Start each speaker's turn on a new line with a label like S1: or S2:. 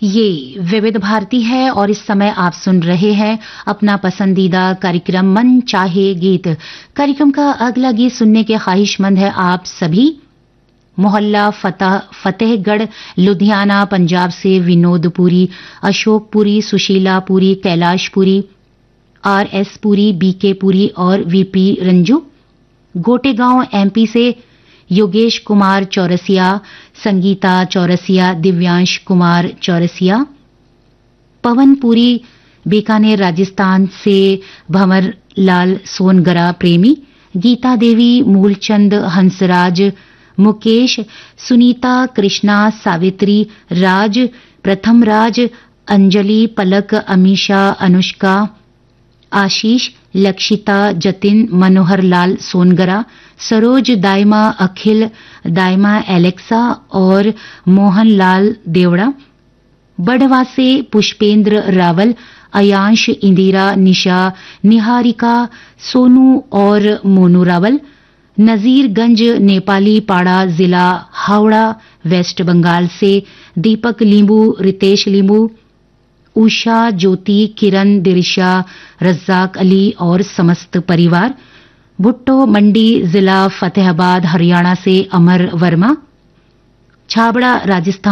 S1: ये विविध भारती है और इस समय आप सुन रहे हैं अपना पसंदीदा कार्यक्रम मन चाहे गीत। कार्यक्रम का अगला गीत सुनने के ख्वाहिशमंद है आप सभी। मोहल्ला फतेहगढ़ लुधियाना पंजाब से विनोद पुरी, अशोक पुरी, सुशीला पुरी, कैलाश पुरी, आरएस पुरी, बीके पुरी और वीपी रंजू। गोटेगांव एमपी से योगेश कुमार चौरसिया, संगीता चौरसिया, दिव्यांश कुमार चौरसिया। पवनपुरी बीकानेर राजस्थान से भंवर लाल सोनगरा प्रेमी, गीता देवी मूलचंद हंसराज, मुकेश, सुनीता, कृष्णा, सावित्री, राज, प्रथम राज, अंजलि, पलक, अमीशा, अनुष्का, आशीष, लक्षिता, जतिन, मनोहर लाल सोनगरा, सरोज, दायमा, अखिल, दायमा, एलेक्सा और मोहन लाल देवड़ा। बड़वा से पुष्पेंद्र रावल, अयांश, इंदिरा, निशा, निहारिका, सोनू और मोनू रावल। नजीरगंज नेपाली पाड़ा जिला हावड़ा वेस्ट बंगाल से दीपक लींबू, रितेश लींबू, उषा, ज्योति, किरण, दिरिशा, रज्जाक अली और समस्त परिवार। भुट्टो मंडी जिला फतेहाबाद हरियाणा से अमर वर्मा। छाबड़ा राजस्थान